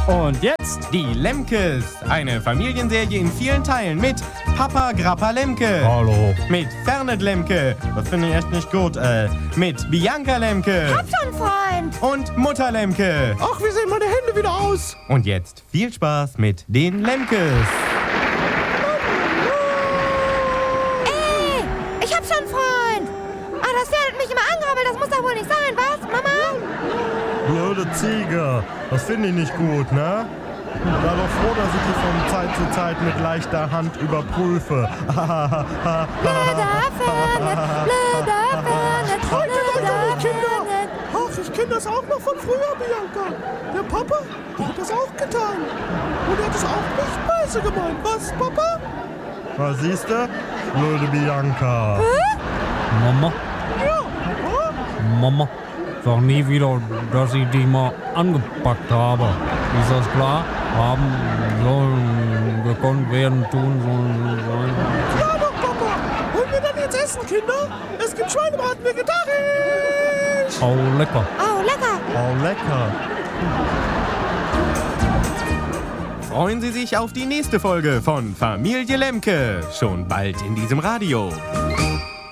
Und jetzt die Lemkes. Eine Familienserie in vielen Teilen mit Papa Grappa Lemke. Hallo. Mit Fernet Lemke. Das finde ich echt nicht gut. Mit Bianca Lemke. Hab schon Freund. Und Mutter Lemke. Ach, wie sehen meine Hände wieder aus? Und jetzt viel Spaß mit den Lemkes. Ey, ich hab schon Freund. Ah, das Pferd hat mich immer angebrabbelt. Das muss doch wohl nicht sein, was, Mama? Blöde Ziege. Das finde ich nicht gut, ne? Sei doch froh, dass ich die von Zeit zu Zeit mit leichter Hand überprüfe. Blöder Fernet, blöder Fernet, blöder Fernet. Ach, ich kenne das auch noch von früher, Bianca. Der Papa, der hat das auch getan. Und er hat es auch nicht böse gemeint. Was, Papa? Was siehst du? Blöde Bianca. Mama, Ja, Papa? Mama, sag nie wieder, dass ich dich mal angepackt habe. Ist das klar? Haben sollen, gekonnt werden, tun sollen. Ja doch, Papa. Wollen wir dann jetzt essen, Kinder? Es gibt Schweinebraten vegetarisch. Oh, lecker. Oh, lecker. Oh, lecker. Freuen Sie sich auf die nächste Folge von Familie Lemke. Schon bald in diesem Radio.